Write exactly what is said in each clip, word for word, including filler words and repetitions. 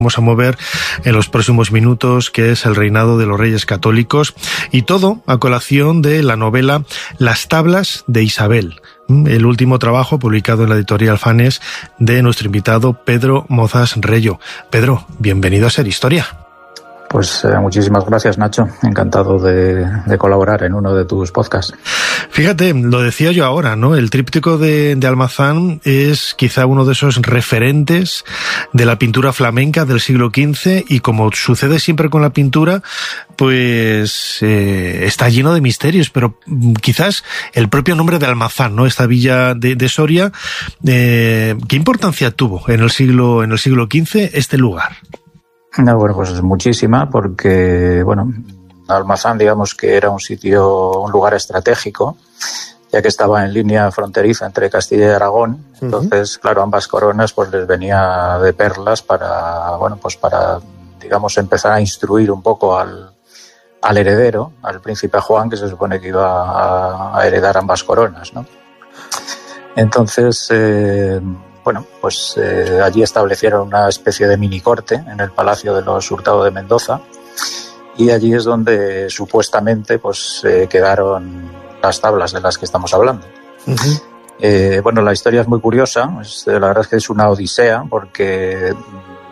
vamos a mover en los próximos minutos, que es el reinado de los Reyes Católicos, y todo a colación de la novela Las tablas de Isabel, el último trabajo publicado en la editorial Fanes de nuestro invitado Pedro Mozas Reyo. Pedro, bienvenido a Ser Historia. Pues eh, muchísimas gracias, Nacho. Encantado de, de colaborar en uno de tus podcasts. Fíjate, lo decía yo ahora, ¿no? El tríptico de, de Almazán es quizá uno de esos referentes de la pintura flamenca del siglo quince, y como sucede siempre con la pintura, pues eh, está lleno de misterios, pero quizás el propio nombre de Almazán, ¿no? Esta villa de, de Soria, eh, ¿qué importancia tuvo en el siglo en el siglo quince este lugar? No, bueno, pues muchísima, porque, bueno, Almazán, digamos que era un sitio, un lugar estratégico, ya que estaba en línea fronteriza entre Castilla y Aragón. Entonces, uh-huh. claro, ambas coronas pues les venía de perlas para, bueno, pues para, digamos, empezar a instruir un poco al, al heredero, al príncipe Juan, que se supone que iba a, a heredar ambas coronas, ¿no? Entonces, eh, bueno, pues eh, allí establecieron una especie de mini corte en el Palacio de los Hurtado de Mendoza, y allí es donde supuestamente pues eh, quedaron las tablas de las que estamos hablando. Uh-huh. Eh, bueno, la historia es muy curiosa, es, la verdad es que es una odisea, porque eh,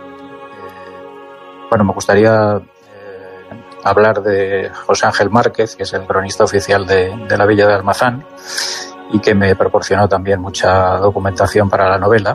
bueno, me gustaría eh, hablar de José Ángel Márquez, que es el cronista oficial de, de la villa de Almazán, y que me proporcionó también mucha documentación para la novela.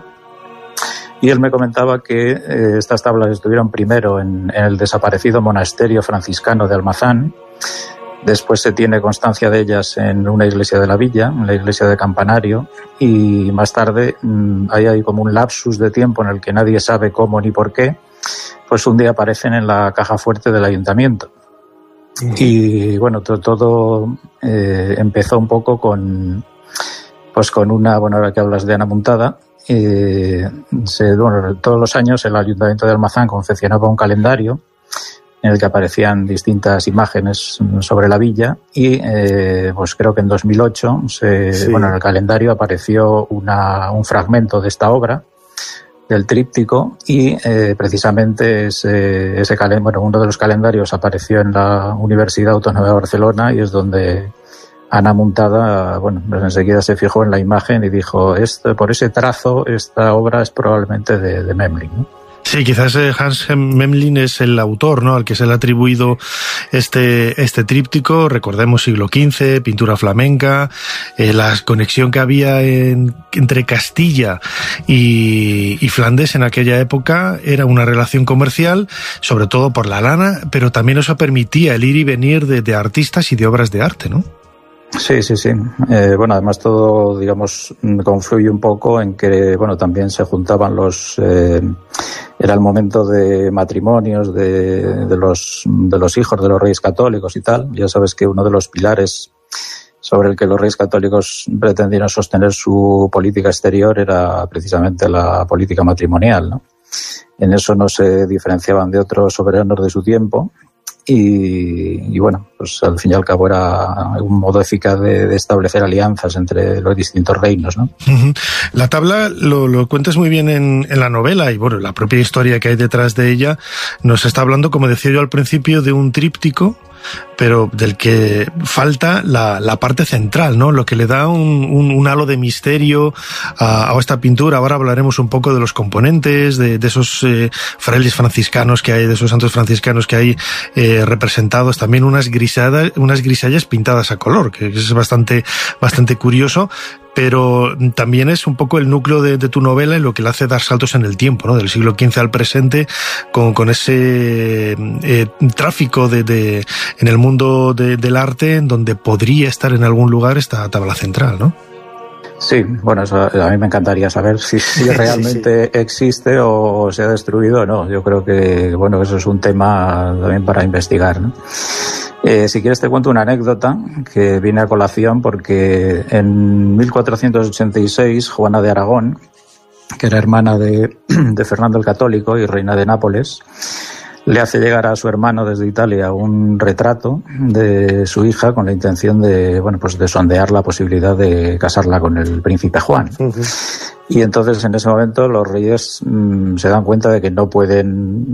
Y él me comentaba que eh, estas tablas estuvieron primero en, en el desaparecido monasterio franciscano de Almazán. Después se tiene constancia de ellas en una iglesia de la villa, en la iglesia de Campanario, y más tarde mmm, hay, hay como un lapsus de tiempo en el que nadie sabe cómo ni por qué, pues un día aparecen en la caja fuerte del ayuntamiento. Uh-huh. Y bueno, to- todo eh, empezó un poco con... Pues con una, bueno, ahora que hablas de Ana Muntada, eh, se, bueno, todos los años el Ayuntamiento de Almazán confeccionaba un calendario en el que aparecían distintas imágenes sobre la villa, y eh, pues creo que en dos mil ocho, se, sí. bueno, en el calendario apareció una, un fragmento de esta obra, del tríptico, y eh, precisamente ese, ese calen, bueno, uno de los calendarios apareció en la Universidad Autónoma de Barcelona, y es donde Ana Muntada, bueno, pues enseguida se fijó en la imagen y dijo, este, por ese trazo, esta obra es probablemente de, de Memling, ¿no? Sí, quizás Hans Memling es el autor, ¿no?, al que se le ha atribuido este, este tríptico. Recordemos siglo quince, pintura flamenca, eh, la conexión que había en, entre Castilla y, y Flandes en aquella época era una relación comercial, sobre todo por la lana, pero también eso permitía el ir y venir de, de artistas y de obras de arte, ¿no? Sí, sí, sí. Eh, bueno, además todo, digamos, confluye un poco en que, bueno, también se juntaban los, eh, era el momento de matrimonios de, de los, de los hijos de los reyes católicos y tal. Ya sabes que uno de los pilares sobre el que los reyes católicos pretendieron sostener su política exterior era precisamente la política matrimonial, ¿no? En eso no se diferenciaban de otros soberanos de su tiempo. Y, y bueno, pues al fin y al cabo era un modo eficaz de, de establecer alianzas entre los distintos reinos, ¿no? La tabla lo, lo cuentas muy bien en, en la novela, y bueno, la propia historia que hay detrás de ella nos está hablando, como decía yo al principio, de un tríptico, pero del que falta la, la parte central, ¿no? Lo que le da un, un, un halo de misterio a, a esta pintura. Ahora hablaremos un poco de los componentes, de, de esos eh, frailes franciscanos que hay, de esos santos franciscanos que hay eh, representados, también unas grisadas, unas grisallas pintadas a color, que es bastante, bastante curioso. Pero también es un poco el núcleo de, de tu novela, y lo que le hace dar saltos en el tiempo, ¿no? Del siglo quince al presente, con, con ese eh, tráfico de, de, en el mundo de, del arte, en donde podría estar en algún lugar esta tabla central, ¿no? Sí, bueno, eso a mí me encantaría saber si, si realmente sí, sí. existe o se ha destruido o no. Yo creo que, bueno, eso es un tema también para investigar, ¿no? Eh, si quieres te cuento una anécdota que viene a colación, porque en mil cuatrocientos ochenta y seis Juana de Aragón, que era hermana de, de Fernando el Católico y reina de Nápoles, le hace llegar a su hermano desde Italia un retrato de su hija con la intención de, bueno, pues de sondear la posibilidad de casarla con el príncipe Juan. Uh-huh. Y entonces en ese momento los reyes mmm, se dan cuenta de que no pueden